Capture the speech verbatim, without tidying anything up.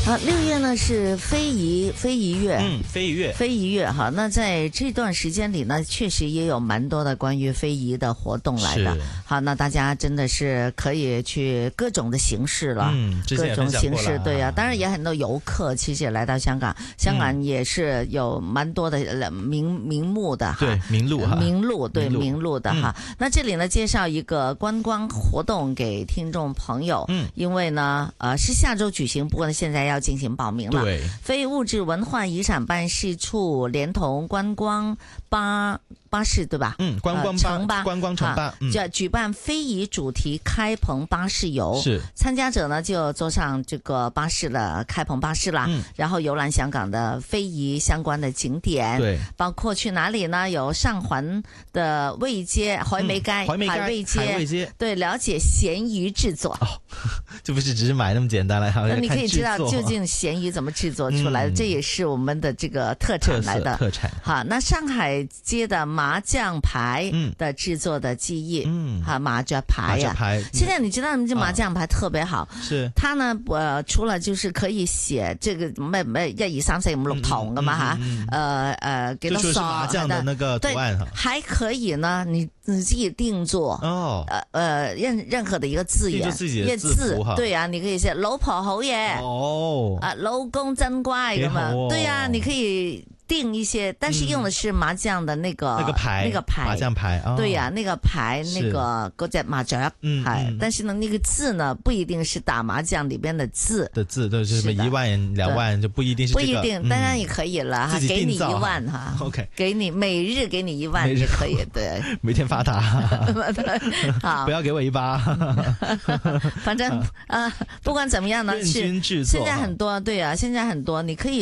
好，六月呢是非遗非遗月， 嗯，非遗月， 非遗月哈。那在这段时间里呢，确实也有蛮多的关于非遗的活动来的。好，那大家真的是可以去各种的形式了， 嗯， 各种形式，对啊。当然也很多游客其实也来到香港，香港也是有蛮多的名名目的哈， 对，名录哈， 名录对名录的哈。嗯、那这里呢，介绍一个观光活动给听众朋友，嗯，因为呢，呃，是下周举行，不过呢，现在要进行报名了。 对， 非物质文化遗产办事处连同观光巴巴士对吧？ 嗯，观光巴、呃、 巴观光城巴， 嗯，就举办非遗主题开棚巴士游。 是， 参加者呢就坐上这个巴士了，开棚巴士啦，嗯，然后游览香港的非遗相关的景点， 对， 包括去哪里呢？有上环的味街、海味街、 海味街、 海味街， 海味街， 对，了解鹹魚製作。 哦，這不是只是買那麼簡單來， 那你可以知道究竟鹹魚怎麼製作出來的，嗯、這也是我們的這個特產來的。 特產。 好，那上海街的麻將牌的製作的技藝，嗯，哈，麻雀牌呀、啊，現在你知道，這麻將牌特別好，是、啊、它呢，呃，除了就是可以寫這個咩咩一二三四五六筒噶嘛哈，呃呃，幾多數麻將的那個圖案哈， 還可以呢，你你自己定做哦，呃呃任任何的一個字眼，一個字，對啊，你可以寫老婆好嘢哦，啊老公真乖咁嘛，對啊，你可以定一些，但是用的是麻將的那個、嗯、 那個牌， 那個牌麻將牌，哦、 對呀、啊，那個牌那個嗰隻麻雀，嗯，係，但是呢，那個字呢不一定是打麻將裏邊的字的字，都是什麼一萬兩萬就不一定是、這個， 不一定，當然也可以了哈，給你一萬哈 ，OK， 給你每日給你一萬就可以，對， 每天發達， 好， 不要給我一巴， 反正啊、呃，不管怎麼樣呢，是現在很多，對啊，現在很多你可以。